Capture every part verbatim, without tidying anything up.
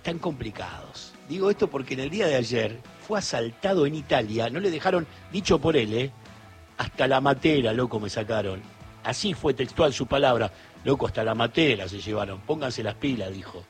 están complicados. Digo esto porque en el día de ayer fue asaltado en Italia, no le dejaron, dicho por él, ¿eh? Hasta la matera, loco, me sacaron. Así fue textual su palabra. Loco, hasta la matera se llevaron. Pónganse las pilas, dijo.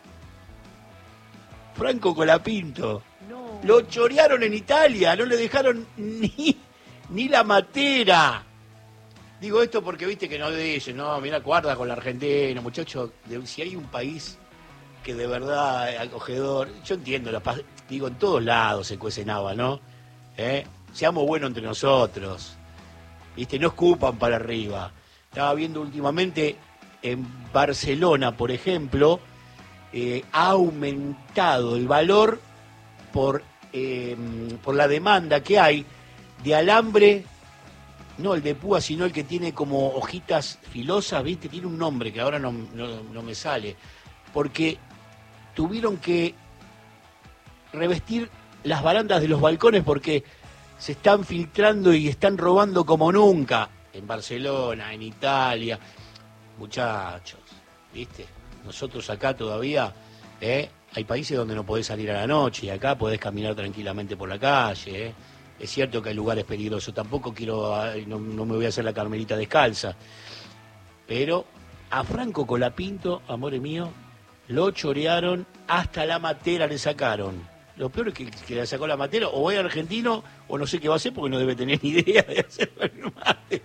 Franco Colapinto. No. Lo chorearon en Italia, no le dejaron ni, ni la matera. Digo esto porque viste que no dicen, no, mira, guarda con la Argentina, muchachos. Si hay un país que de verdad es acogedor, yo entiendo, la paz, digo, en todos lados se cuecen habas, ¿no? ¿Eh? Seamos buenos entre nosotros, ¿viste? No escupan para arriba. Estaba viendo últimamente en Barcelona, por ejemplo, eh, ha aumentado el valor por, eh, por la demanda que hay de alambre, no el de púa, sino el que tiene como hojitas filosas, ¿viste? Tiene un nombre que ahora no, no, no me sale, porque tuvieron que revestir las barandas de los balcones porque se están filtrando y están robando como nunca en Barcelona, en Italia. Muchachos, ¿viste? Nosotros acá todavía, ¿eh? Hay países donde no podés salir a la noche y acá podés caminar tranquilamente por la calle, ¿eh? Es cierto que hay lugares peligrosos, tampoco quiero, no, no me voy a hacer la carmelita descalza, pero a Franco Colapinto, amore mío, lo chorearon, hasta la matera le sacaron. Lo peor es que, que le sacó la matera, o es argentino, o no sé qué va a hacer, porque no debe tener ni idea de hacer el mate.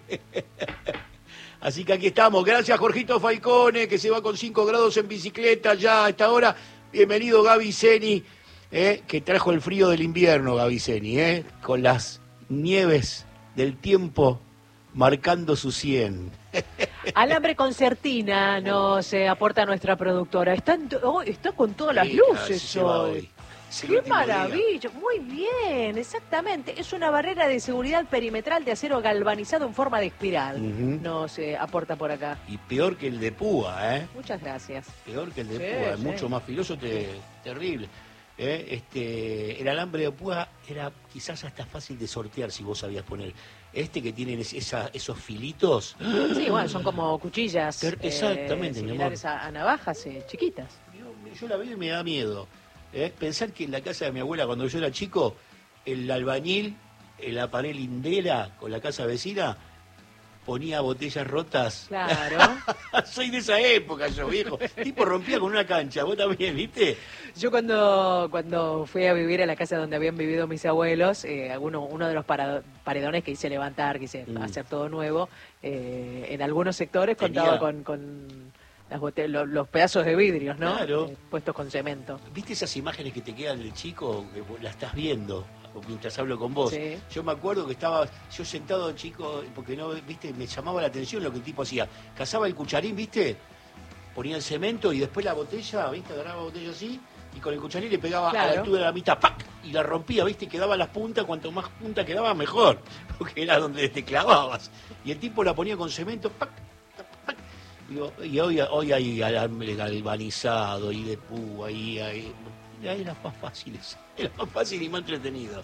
Así que aquí estamos. Gracias, Jorgito Falcone, que se va con cinco grados en bicicleta ya a esta hora. Bienvenido, Gaby Zeni, eh, que trajo el frío del invierno, Gaby Zeni, eh, con las nieves del tiempo marcando su cien. Alambre concertina nos eh, aporta nuestra productora. Está, en, oh, está con todas las luces hoy. ¡Qué maravilla! Día. Muy bien, exactamente. Es una barrera de seguridad perimetral de acero galvanizado en forma de espiral. Uh-huh. Nos eh, aporta por acá. Y peor que el de púa, ¿eh? Muchas gracias. Peor que el de sí, púa, es sí. mucho más filoso, te, terrible. ¿Eh? Este, el alambre de púa era quizás hasta fácil de sortear si vos sabías poner. Este que tienen esa, esos filitos. Sí, bueno, son como cuchillas. Ter- exactamente, eh, similares a, a navajas eh, chiquitas. Yo, yo la veo y me da miedo. ¿Eh? Pensar que en la casa de mi abuela, cuando yo era chico, el albañil, en la pared lindera con la casa vecina, ponía botellas rotas. Claro. Soy de esa época yo, viejo. Tipo rompía con una cancha, vos también, ¿viste? Yo cuando cuando fui a vivir a la casa donde habían vivido mis abuelos, eh, uno, uno de los para, paredones que hice levantar, que hice mm. hacer todo nuevo, eh, en algunos sectores Tenía... contaba con... con Las bote- los, los pedazos de vidrios, ¿no? Claro. Eh, puestos con cemento. ¿Viste esas imágenes que te quedan del chico, que la estás viendo mientras hablo con vos? Sí. Yo me acuerdo que estaba yo sentado, chico, porque no, viste, me llamaba la atención lo que el tipo hacía. Cazaba el cucharín, ¿viste? Ponía el cemento y después la botella, ¿viste? Agarraba la botella así y con el cucharín le pegaba claro. a la altura de la mitad, ¡pac! Y la rompía, ¿viste? Quedaba las puntas, cuanto más punta quedaba, mejor. Porque era donde te clavabas. Y el tipo la ponía con cemento, ¡pac! Digo, y hoy, hoy hay alambre galvanizado y de púa y hay, hay las más fáciles, era más fácil y más entretenido.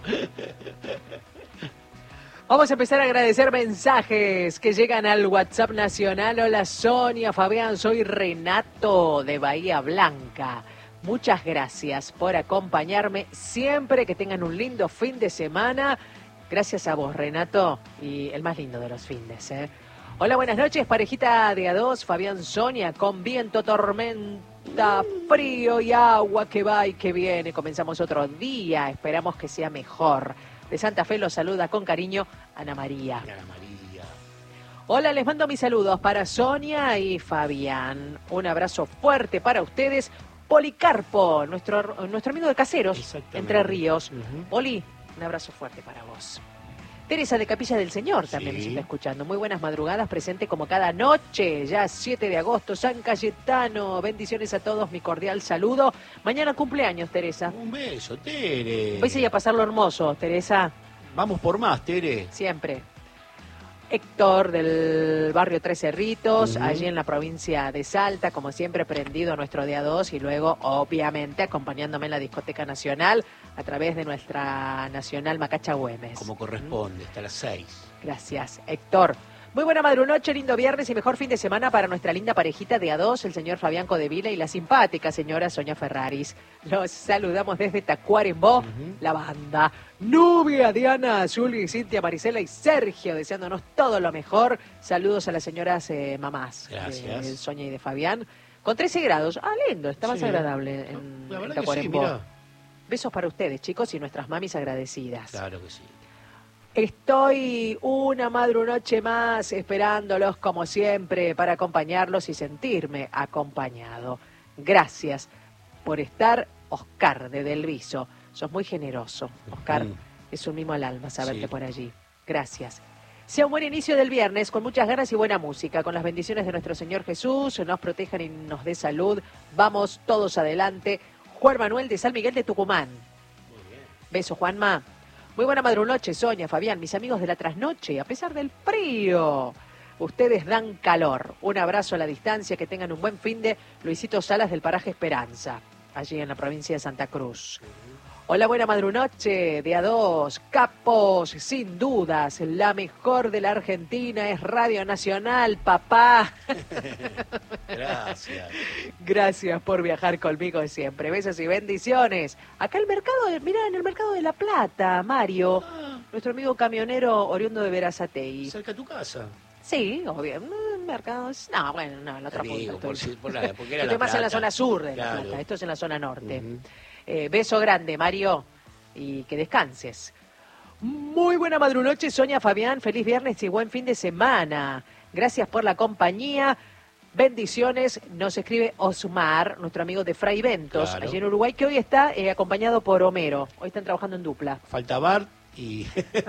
Vamos a empezar a agradecer mensajes que llegan al WhatsApp nacional. Hola Sonia, Fabián, soy Renato de Bahía Blanca. Muchas gracias por acompañarme siempre, que tengan un lindo fin de semana. Gracias a vos, Renato, y el más lindo de los fines, ¿eh? Hola, buenas noches, parejita de A dos, Fabián, Sonia, con viento, tormenta, frío y agua que va y que viene. Comenzamos otro día, esperamos que sea mejor. De Santa Fe los saluda con cariño Ana María. Ana María. Hola, les mando mis saludos para Sonia y Fabián. Un abrazo fuerte para ustedes. Policarpo, nuestro, nuestro amigo de Caseros, Entre Ríos. Uh-huh. Poli, un abrazo fuerte para vos. Teresa de Capilla del Señor también sí. nos está escuchando. Muy buenas madrugadas, presente como cada noche. Ya siete de agosto, San Cayetano. Bendiciones a todos, mi cordial saludo. Mañana cumpleaños, Teresa. Un beso, Tere. Un beso y a pasarlo hermoso, Teresa. Vamos por más, Tere. Siempre. Héctor del barrio Tres Cerritos, uh-huh. allí en la provincia de Salta, como siempre prendido a nuestro día dos y luego obviamente acompañándome en la discoteca nacional a través de nuestra nacional Macacha Güemes. Como corresponde, hasta las seis. Gracias, Héctor. Muy buena madrunoche, lindo viernes y mejor fin de semana para nuestra linda parejita de A dos, el señor Fabián Codevila y la simpática señora Sonia Ferraris. Los saludamos desde Tacuarembó, uh-huh. La banda. Nubia, Diana, Juli, Cintia, Marisela y Sergio, deseándonos todo lo mejor. Saludos a las señoras eh, mamás Gracias. de Sonia y de Fabián. Con trece grados. Ah, lindo, está más sí. agradable en, la en Tacuarembó. Sí, besos para ustedes, chicos, y nuestras mamis agradecidas. Claro que sí. Estoy una madrunoche más esperándolos como siempre para acompañarlos y sentirme acompañado. Gracias por estar, Oscar de Del Viso. Sos muy generoso, Oscar. Mm. Es un mimo al alma saberte sí. por allí. Gracias. Sea un buen inicio del viernes con muchas ganas y buena música. Con las bendiciones de nuestro Señor Jesús, nos protejan y nos dé salud. Vamos todos adelante. Juan Manuel de San Miguel de Tucumán. Muy bien. Beso, Juanma. Muy buena madrunoche, Sonia, Fabián, mis amigos de la trasnoche, a pesar del frío. Ustedes dan calor. Un abrazo a la distancia, que tengan un buen fin de Luisito Salas del paraje Esperanza, allí en la provincia de Santa Cruz. Hola, buena madrunoche de A dos, capos, sin dudas, la mejor de la Argentina es Radio Nacional, papá. Gracias. Gracias por viajar conmigo siempre. Besos y bendiciones. Acá el mercado, mirá, en el mercado de La Plata, Mario, ah. nuestro amigo camionero oriundo de Berazategui. Cerca de tu casa. Sí, obvio. Mercados. No, bueno, no, en la otra punta. Por si, por la, porque era estoy la más Plata. En la zona sur de claro. La Plata. Esto es en la zona norte. Uh-huh. Eh, beso grande, Mario, y que descanses. Muy buena madrunoche, Sonia, Fabián, feliz viernes y buen fin de semana. Gracias por la compañía. Bendiciones. Nos escribe Osmar, nuestro amigo de Fray Ventos, claro. allí en Uruguay, que hoy está eh, acompañado por Homero. Hoy están trabajando en dupla. Falta Bart y...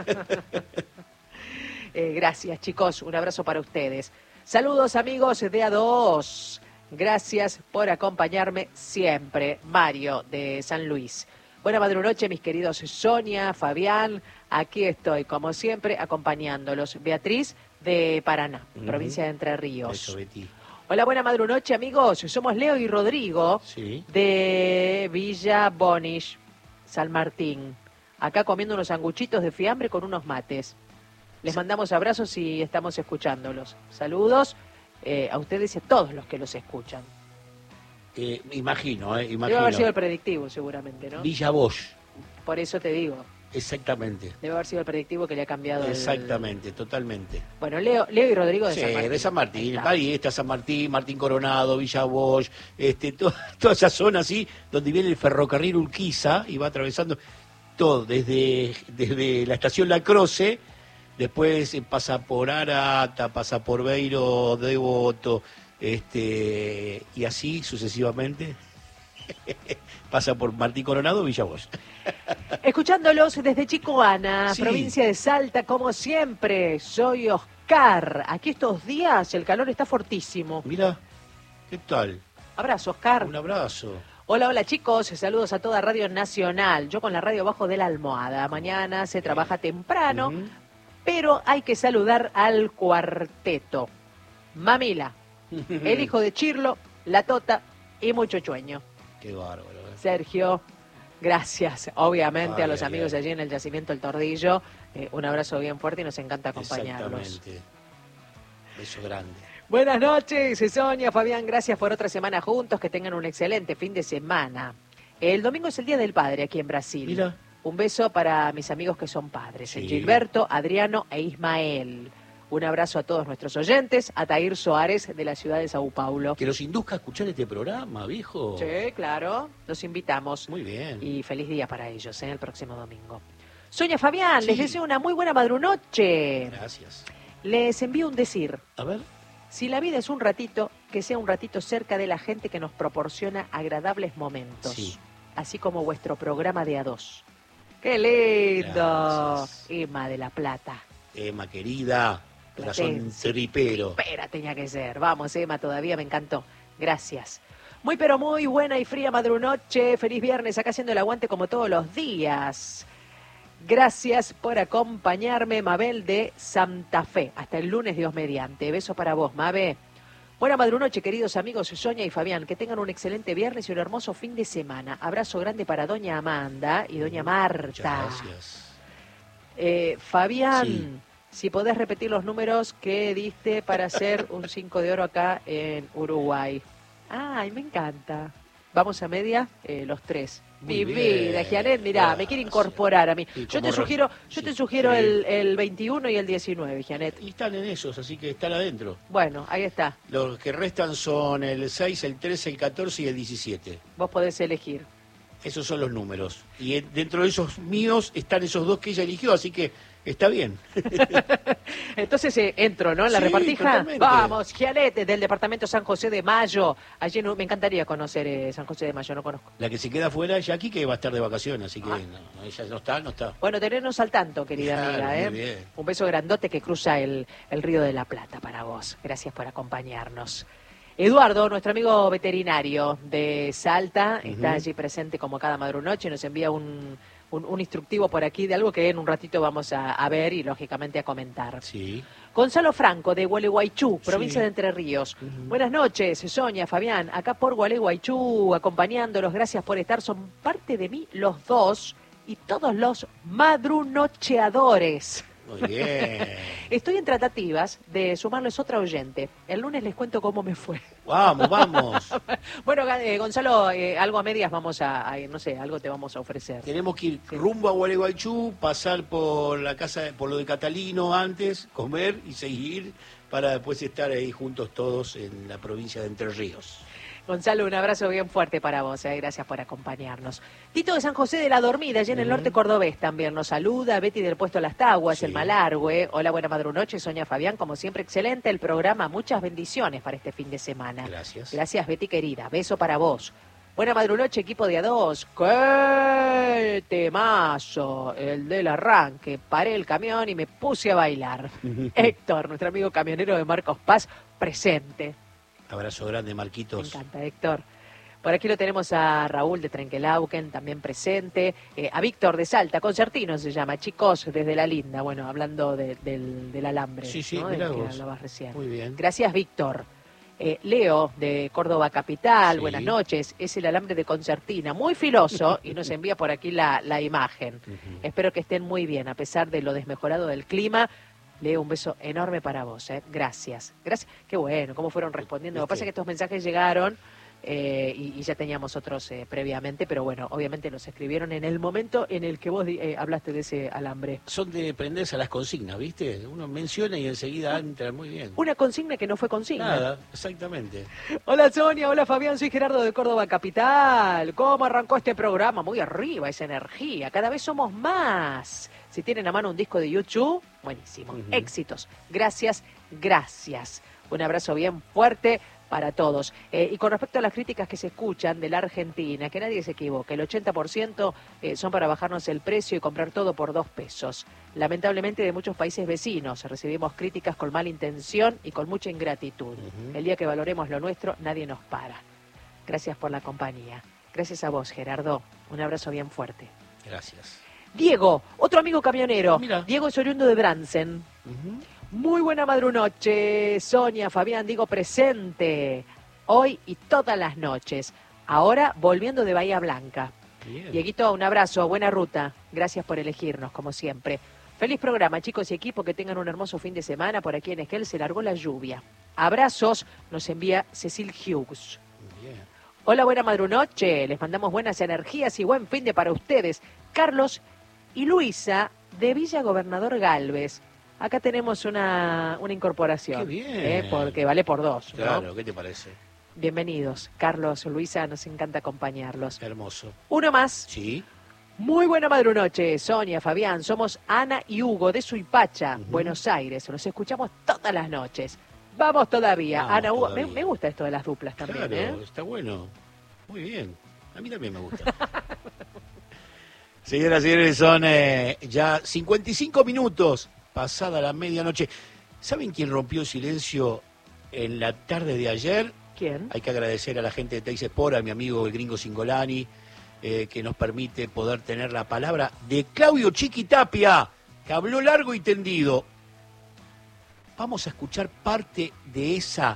eh, gracias, chicos. Un abrazo para ustedes. Saludos, amigos de A dos. Gracias por acompañarme siempre, Mario de San Luis. Buena madrunoche, mis queridos Sonia, Fabián. Aquí estoy, como siempre, acompañándolos. Beatriz de Paraná, uh-huh. provincia de Entre Ríos. Eso, Betty. Hola, buena madrunoche, amigos. Somos Leo y Rodrigo sí. de Villa Bonish, San Martín. Acá comiendo unos sanguchitos de fiambre con unos mates. Les mandamos abrazos y estamos escuchándolos. Saludos. Eh, a ustedes y a todos los que los escuchan. Eh, imagino, eh, imagino. Debe haber sido el predictivo, seguramente, ¿no? Villa Bosch. Por eso te digo. Exactamente. Debe haber sido el predictivo que le ha cambiado. Exactamente, el... totalmente. Bueno, Leo, Leo y Rodrigo de sí, San Martín. de San Martín. Ahí está San Martín, Martín Coronado, Villa Bosch, este, to, toda esa zona así, donde viene el ferrocarril Urquiza y va atravesando todo, desde, desde la estación La Croce. Después pasa por Arata, pasa por Beiro, Devoto, este, y así sucesivamente. Pasa por Martín Coronado, Villa Bosch. Escuchándolos desde Chicoana, sí. provincia de Salta, como siempre. Soy Oscar. Aquí estos días el calor está fortísimo. Mira, ¿qué tal? Abrazo, Oscar. Un abrazo. Hola, hola chicos, saludos a toda Radio Nacional. Yo con la radio bajo de la almohada. Mañana se trabaja temprano. Uh-huh. Pero hay que saludar al cuarteto. Mamila, el hijo de Chirlo, la Tota y Mucho Chueño. Qué bárbaro. ¿eh? Sergio, gracias, obviamente, ay, a los ay, amigos ay. allí en el Yacimiento El Tordillo. Eh, un abrazo bien fuerte y nos encanta acompañarlos. Exactamente. Beso grande. Buenas noches, Sonia, Fabián, gracias por otra semana juntos. Que tengan un excelente fin de semana. El domingo es el Día del Padre aquí en Brasil. Mira. Un beso para mis amigos que son padres, sí. Gilberto, Adriano e Ismael. Un abrazo a todos nuestros oyentes, a Tair Soares de la ciudad de Sao Paulo. Que los induzca a escuchar este programa, viejo. Sí, claro, los invitamos. Muy bien. Y feliz día para ellos, ¿eh? El próximo domingo. Sonia, Fabián, sí. les deseo una muy buena madrunoche. Gracias. Les envío un decir. A ver. Si la vida es un ratito, que sea un ratito cerca de la gente que nos proporciona agradables momentos. Sí. Así como vuestro programa de A dos. ¡Qué lindo! Gracias. Emma de La Plata. Emma, querida, corazón tripero. Tripera tenía que ser. Vamos, Emma, todavía me encantó. Gracias. Muy, pero muy buena y fría madrunoche. Feliz viernes, acá haciendo el aguante como todos los días. Gracias por acompañarme, Mabel de Santa Fe. Hasta el lunes, Dios mediante. Beso para vos, Mabe. Buena madrunoche, queridos amigos Sonia y Fabián. Que tengan un excelente viernes y un hermoso fin de semana. Abrazo grande para doña Amanda y doña Marta. Muchas gracias. Eh, Fabián, sí. Si podés repetir los números que diste para hacer un cinco de oro acá en Uruguay. Ay, me encanta. Vamos a media, eh, los tres. Muy Mi bien, vida, Gianet, mirá, gracias. me quiere incorporar a mí. Sí, Yo como te sugiero, re- yo sí, te sugiero sí. el, el veintiuno y el diecinueve, Gianet. Y están en esos, así que están adentro. Bueno, ahí está. Los que restan son el seis, el trece, el catorce y el diecisiete. Vos podés elegir. Esos son los números. Y eh, dentro de esos míos están esos dos que ella eligió, así que está bien. Entonces eh, entro, ¿no? En la Sí, repartija. totalmente. Vamos, Gianet, del departamento San José de Mayo. Allí no, me encantaría conocer eh, San José de Mayo, no conozco. La que se queda fuera es Jackie, que va a estar de vacaciones, así que Ah. no, ella no está, no está. Bueno, tenernos al tanto, querida Claro, amiga. muy ¿eh? bien. Un beso grandote que cruza el, el Río de la Plata para vos. Gracias por acompañarnos. Eduardo, nuestro amigo veterinario de Salta, está Ujú. allí presente como cada madrunoche, nos envía un, un, un instructivo por aquí de algo que en un ratito vamos a, a ver y lógicamente a comentar. Sí. Gonzalo Franco, de Gualeguaychú, provincia Sí. de Entre Ríos. Ujú. Buenas noches, Sonia, Fabián, acá por Gualeguaychú, acompañándolos, gracias por estar, son parte de mí los dos y todos los madrunocheadores. Muy bien. Estoy en tratativas de sumarles otra oyente. El lunes les cuento cómo me fue. Vamos, vamos. Bueno, eh, Gonzalo, eh, algo a medias vamos a, a ir, no sé, algo te vamos a ofrecer. Tenemos que ir Sí. rumbo a Gualeguaychú, pasar por la casa, por lo de Catalino antes, comer y seguir para después estar ahí juntos todos en la provincia de Entre Ríos. Gonzalo, un abrazo bien fuerte para vos, eh, gracias por acompañarnos. Tito de San José de la Dormida, allá en el Ujú. norte cordobés también nos saluda. Betty del Puesto Las Taguas, Sí. el Malargüe. Hola, buena madrunoche, Sonia Fabián, como siempre, excelente el programa. Muchas bendiciones para este fin de semana. Gracias. Gracias, Betty querida. Beso para vos. Buena madrunoche, equipo de A dos. ¡Qué temazo! El del arranque. Paré el camión y me puse a bailar. Héctor, nuestro amigo camionero de Marcos Paz, presente. Abrazo grande, Me Marquitos. encanta, Héctor. Por aquí lo tenemos a Raúl de Trenquelauquen, también presente. Eh, a Víctor de Salta, Concertino se llama. Chicos, desde La Linda. Bueno, hablando de- del, del alambre, Sí, sí, ¿no? Del mirá que vos. hablabas recién. Muy bien. Gracias, Víctor. Eh, Leo, de Córdoba Capital, Sí. buenas noches. Es el alambre de concertina, muy filoso, y nos envía por aquí la, la imagen. Ujú. Espero que estén muy bien, a pesar de lo desmejorado del clima. Leo, un beso enorme para vos, ¿eh? Gracias. Gracias. Qué bueno, cómo fueron respondiendo. Lo que pasa es que estos mensajes llegaron eh, y, y ya teníamos otros eh, previamente, pero bueno, obviamente los escribieron en el momento en el que vos eh, hablaste de ese alambre. Son de prenderse a las consignas, ¿viste? Uno menciona y enseguida entra muy bien. Una consigna que no fue consigna. Nada, exactamente. Hola Sonia, hola Fabián, soy Gerardo de Córdoba Capital. ¿Cómo arrancó este programa? Muy arriba esa energía, cada vez somos más. Si tienen a mano un disco de YouTube, buenísimo. Ujú. Éxitos. Gracias, gracias. Un abrazo bien fuerte para todos. Eh, y con respecto a las críticas que se escuchan de la Argentina, que nadie se equivoque, el ochenta por ciento eh, son para bajarnos el precio y comprar todo por dos pesos. Lamentablemente de muchos países vecinos recibimos críticas con mala intención y con mucha ingratitud. Ujú. El día que valoremos lo nuestro, nadie nos para. Gracias por la compañía. Gracias a vos, Gerardo. Un abrazo bien fuerte. Gracias. Diego, otro amigo camionero. Mira. Diego es oriundo de Bransen. Ujú. Muy buena madrunoche, Sonia, Fabián, digo presente. Hoy y todas las noches. Ahora volviendo de Bahía Blanca. Bien. Dieguito, un abrazo, buena ruta. Gracias por elegirnos, como siempre. Feliz programa, chicos y equipo, que tengan un hermoso fin de semana. Por aquí en Esquel se largó la lluvia. Abrazos, nos envía Cecil Hughes. Bien. Hola, buena madrunoche. Les mandamos buenas energías y buen fin de para ustedes. Carlos y Luisa, de Villa Gobernador Galvez. Acá tenemos una, una incorporación. Qué bien. ¿eh? Porque vale por dos, ¿no? Claro, ¿qué te parece? Bienvenidos, Carlos, Luisa, nos encanta acompañarlos. Hermoso. Uno más. Sí. Muy buena madrunoche, Sonia, Fabián. Somos Ana y Hugo de Suipacha, Ujú. Buenos Aires. Los escuchamos todas las noches. Vamos todavía. Vamos Ana, Hugo, me, todavía. me gusta esto de las duplas también, Claro, ¿eh? está bueno. Muy bien. A mí también me gusta. Señoras y señores, son eh, ya cincuenta y cinco minutos pasada la medianoche. ¿Saben quién rompió el silencio en la tarde de ayer? ¿Quién? Hay que agradecer a la gente de Teis Sport, a mi amigo el gringo Singolani, eh, que nos permite poder tener la palabra de Claudio Chiquitapia, que habló largo y tendido. Vamos a escuchar parte de esa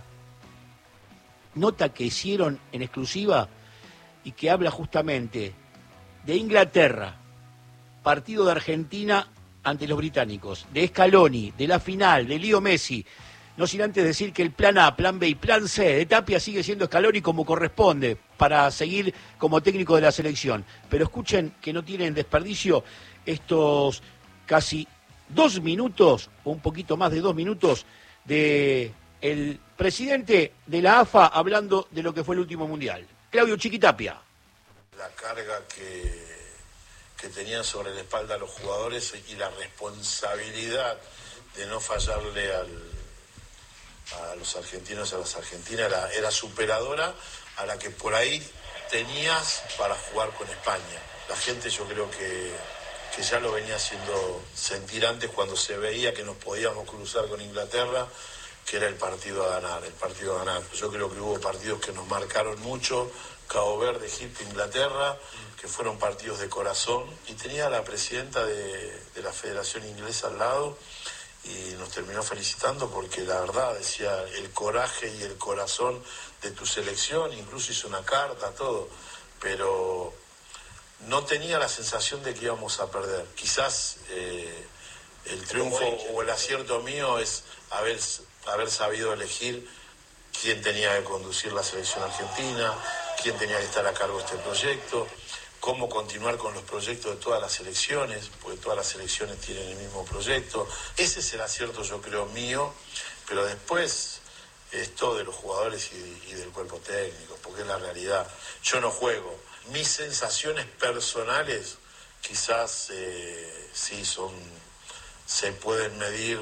nota que hicieron en exclusiva y que habla justamente de Inglaterra, partido de Argentina ante los británicos, de Scaloni, de la final, de Leo Messi, no sin antes decir que el plan A, plan B y plan C de Tapia sigue siendo Scaloni como corresponde para seguir como técnico de la selección. Pero escuchen que no tienen desperdicio estos casi dos minutos, o un poquito más de dos minutos, de el presidente de la A F A hablando de lo que fue el último mundial. Claudio Chiquitapia. La carga que, que tenían sobre la espalda los jugadores y la responsabilidad de no fallarle al, a los argentinos, a las argentinas, era, era superadora a la que por ahí tenías para jugar con España. La gente, yo creo que, que ya lo venía haciendo sentir antes cuando se veía que nos podíamos cruzar con Inglaterra, que era el partido a ganar, el partido a ganar. Yo creo que hubo partidos que nos marcaron mucho, Cabo Verde, Egipto, Inglaterra, que fueron partidos de corazón, y tenía a la presidenta de, de la Federación Inglesa al lado, y nos terminó felicitando porque la verdad decía el coraje y el corazón de tu selección, incluso hizo una carta, todo, pero no tenía la sensación de que íbamos a perder. Quizás eh, el triunfo o el acierto mío es haber, haber sabido elegir quién tenía que conducir la selección argentina, quién tenía que estar a cargo de este proyecto, cómo continuar con los proyectos de todas las selecciones, porque todas las selecciones tienen el mismo proyecto. Ese es el acierto, yo creo, mío, pero después es todo de los jugadores y, y del cuerpo técnico, porque es la realidad. Yo no juego. Mis sensaciones personales quizás eh, sí son, se pueden medir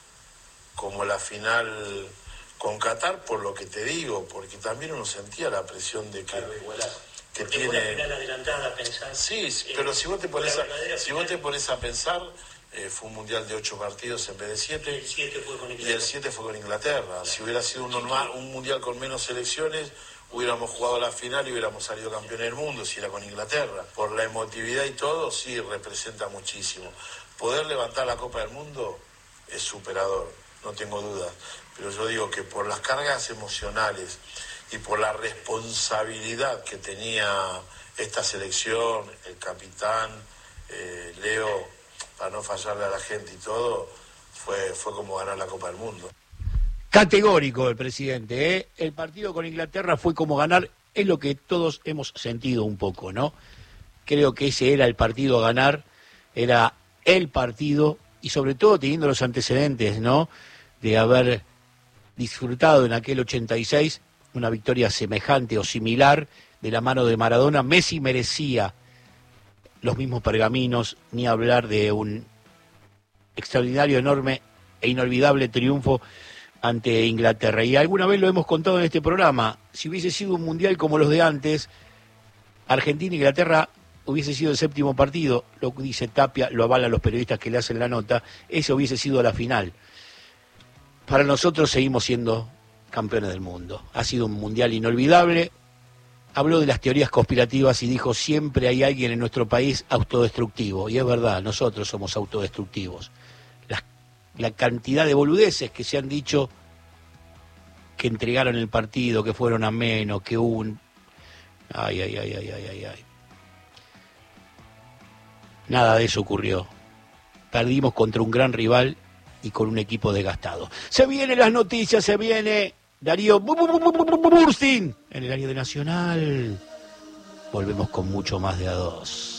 como la final con Qatar, por lo que te digo, porque también uno sentía la presión de que, claro, que tiene una final adelantada, pensar. Sí, eh, pero si vos te pones a, si vos te pones a pensar, eh, fue un mundial de ocho partidos en vez de siete, el siete fue con Inglaterra. Y el siete fue con Inglaterra. Si hubiera sido un normal, un mundial con menos selecciones, hubiéramos jugado la final y hubiéramos salido campeones del mundo si era con Inglaterra. Por la emotividad y todo, sí representa muchísimo. Poder levantar la Copa del Mundo es superador, no tengo dudas. Pero yo digo que por las cargas emocionales y por la responsabilidad que tenía esta selección, el capitán, eh, Leo, para no fallarle a la gente y todo, fue, fue como ganar la Copa del Mundo. Categórico el presidente, ¿eh? El partido con Inglaterra fue como ganar, es lo que todos hemos sentido un poco, ¿no? Creo que ese era el partido a ganar, era el partido, y sobre todo teniendo los antecedentes, ¿no? De haber disfrutado en aquel ochenta y seis una victoria semejante o similar de la mano de Maradona. Messi merecía los mismos pergaminos, ni hablar de un extraordinario, enorme e inolvidable triunfo ante Inglaterra. Y alguna vez lo hemos contado en este programa, si hubiese sido un mundial como los de antes, Argentina e Inglaterra hubiese sido el séptimo partido, lo dice Tapia, lo avalan los periodistas que le hacen la nota, ese hubiese sido la final. Para nosotros seguimos siendo campeones del mundo. Ha sido un mundial inolvidable. Habló de las teorías conspirativas y dijo, siempre hay alguien en nuestro país autodestructivo. Y es verdad, nosotros somos autodestructivos. La, la cantidad de boludeces que se han dicho, que entregaron el partido, que fueron a menos, que hubo un... Ay, ay, ay, ay, ay, ay, ay. Nada de eso ocurrió. Perdimos contra un gran rival y con un equipo desgastado. Se vienen las noticias, se viene Darío Burstin en el área de Nacional. Volvemos con mucho más de a dos.